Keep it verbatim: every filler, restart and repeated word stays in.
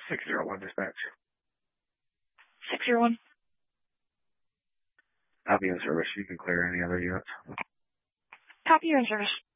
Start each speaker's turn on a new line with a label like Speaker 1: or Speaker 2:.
Speaker 1: six zero one dispatch.
Speaker 2: six zero one.
Speaker 1: I'll be in service. You can clear any other units.
Speaker 2: Copy, you're in service.